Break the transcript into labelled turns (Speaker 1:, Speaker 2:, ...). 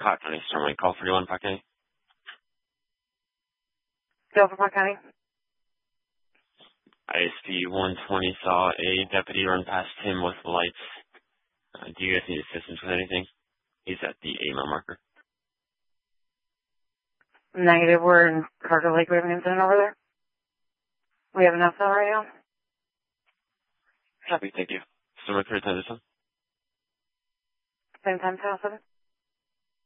Speaker 1: Scott County, Stormway, call 31, Park County.
Speaker 2: Go for Park County.
Speaker 1: ISP 120 saw a deputy run past him with lights. Do you guys need assistance with anything? He's at the 8-mile marker.
Speaker 2: Negative. We're in Carter Lake. We have an incident over there. We have enough right now.
Speaker 1: Copy, thank you. Stormway 3 times this one.
Speaker 2: Same time, 7.